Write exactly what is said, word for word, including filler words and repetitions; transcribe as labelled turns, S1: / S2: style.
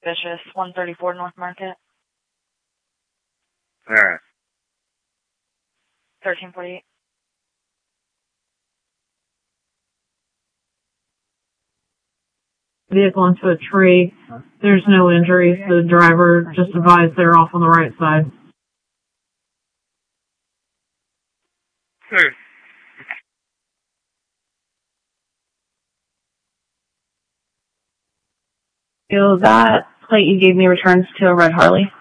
S1: suspicious. one thirty-four North Market.
S2: Alright.
S1: thirteen forty-eight.
S3: Vehicle into a tree. There's no injuries. The driver just advised they're off on the right side.
S2: Sure.
S4: So that plate you gave me returns to a red Harley.